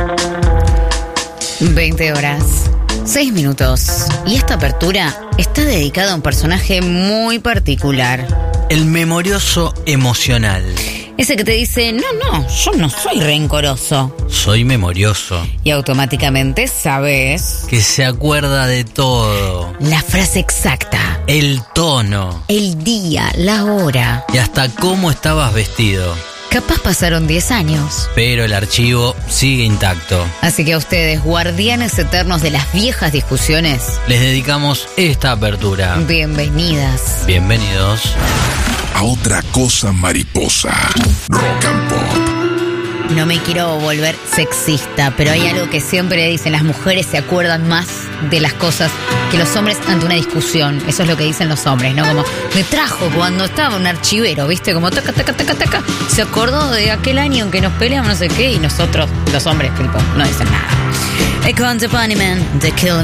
20 horas, 6 minutos. Y esta apertura está dedicada a un personaje muy particular. El memorioso emocional. Ese que te dice, no, yo no soy rencoroso. Soy memorioso. Y automáticamente sabes Que se acuerda de todo. la frase exacta, El tono. el día, la hora. Y hasta cómo estabas vestido. Capaz pasaron 10 años. Pero el archivo sigue intacto. Así que a ustedes, guardianes eternos de las viejas discusiones, Les dedicamos esta apertura. bienvenidas. Bienvenidos. A otra cosa mariposa. Rock and Pop. No me quiero volver sexista, pero hay algo que siempre dicen, las mujeres se acuerdan más de las cosas que los hombres ante una discusión. Eso es lo que dicen los hombres, ¿no? Como, me trajo cuando estaba un archivero, ¿viste? Como taca, taca, taca, taca. Se acordó de aquel año en que nos peleamos, no sé qué, y nosotros, los hombres, tipo, no dicen nada. Accountability Man, The Killing